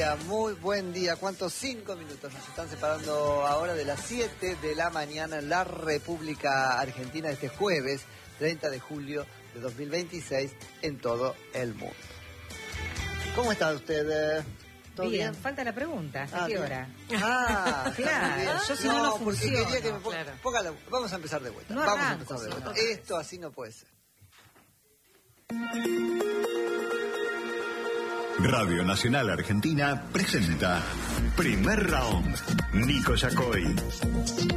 día, muy buen día. ¿Cuántos? 5 minutos nos están separando ahora de las 7 de la mañana en la República Argentina este jueves 30 de julio de 2026 en todo el mundo. ¿Cómo está usted? ¿Todo bien? Falta la pregunta. ¿A qué hora? Claro. Yo si no porque funciona. quería que me Claro. póngala. Vamos a empezar de vuelta. No Vamos a arranco, empezar de vuelta. sí, Esto así no puede ser. Radio Nacional Argentina presenta Primer Round. Nico Yacoy.